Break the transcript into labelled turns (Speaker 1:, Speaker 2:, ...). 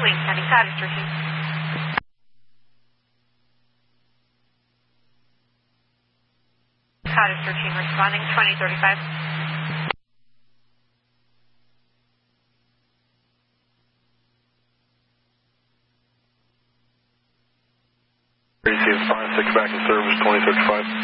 Speaker 1: Wayne County Cottage 13. Cottage 13 responding, 2035.
Speaker 2: Receive 5-6 back in service, 2035.